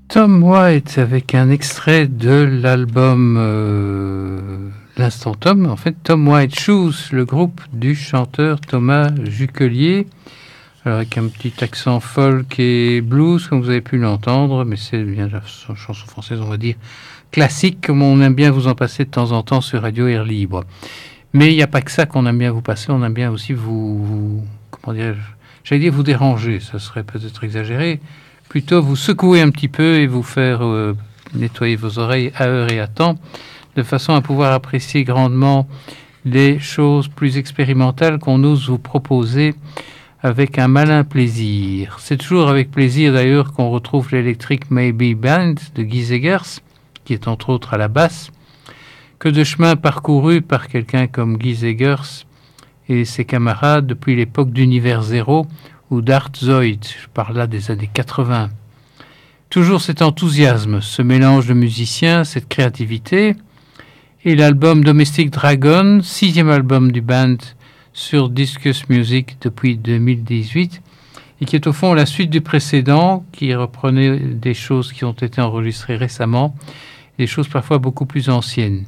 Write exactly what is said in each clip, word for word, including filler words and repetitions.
Tom White avec un extrait de l'album euh, L'Instant Tom, en fait Tom White Shoes, le groupe du chanteur Thomas Juquelier, alors avec un petit accent folk et blues comme vous avez pu l'entendre, mais c'est bien la chanson française on va dire classique comme on aime bien vous en passer de temps en temps sur Radio Air Libre. Mais il n'y a pas que ça qu'on aime bien vous passer, on aime bien aussi vous, vous comment dire, j'allais dire vous déranger, ça serait peut-être exagéré, plutôt vous secouer un petit peu et vous faire euh, nettoyer vos oreilles à heure et à temps, de façon à pouvoir apprécier grandement les choses plus expérimentales qu'on ose vous proposer avec un malin plaisir. C'est toujours avec plaisir d'ailleurs qu'on retrouve l'Electric Maybe Band de Guy Zegers, qui est entre autres à la basse. Que de chemin parcouru par quelqu'un comme Guy Zegers et ses camarades depuis l'époque d'Univers Zéro ou d'Art Zoid, je parle là des années quatre-vingts. Toujours cet enthousiasme, ce mélange de musiciens, cette créativité, et l'album Domestic Dragon, sixième album du band sur Discus Music depuis deux mille dix-huit, et qui est au fond la suite du précédent, qui reprenait des choses qui ont été enregistrées récemment, des choses parfois beaucoup plus anciennes.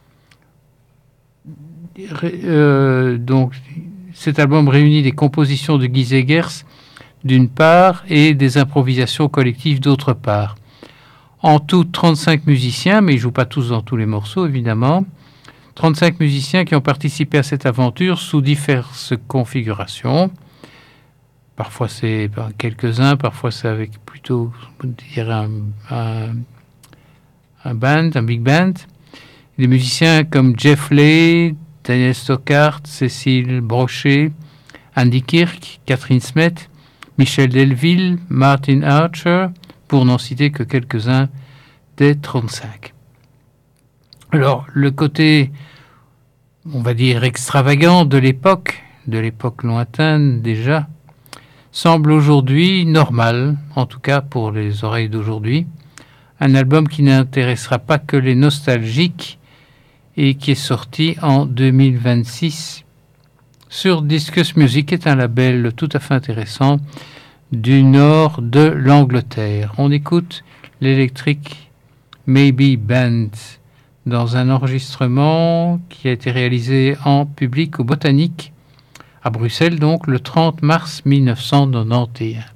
Euh, donc, cet album réunit des compositions de Guy Zegers d'une part et des improvisations collectives d'autre part. En tout, trente-cinq musiciens, mais ils ne jouent pas tous dans tous les morceaux évidemment. trente-cinq musiciens qui ont participé à cette aventure sous diverses configurations. Parfois c'est quelques-uns, parfois c'est avec plutôt dire un, un, un band, un big band. Des musiciens comme Jeff Lay, Daniel Stockart, Cécile Brochet, Andy Kirk, Catherine Smet, Michel Delville, Martin Archer, pour n'en citer que quelques-uns des trente-cinq. Alors, le côté, on va dire, extravagant de l'époque, de l'époque lointaine déjà, semble aujourd'hui normal, en tout cas pour les oreilles d'aujourd'hui. Un album qui n'intéressera pas que les nostalgiques, et qui est sorti en deux mille vingt-six sur Discus Music, est un label tout à fait intéressant du nord de l'Angleterre. On écoute l'Electric Maybe Band dans un enregistrement qui a été réalisé en public au Botanique à Bruxelles, donc le trente mars mille neuf cent quatre-vingt-onze.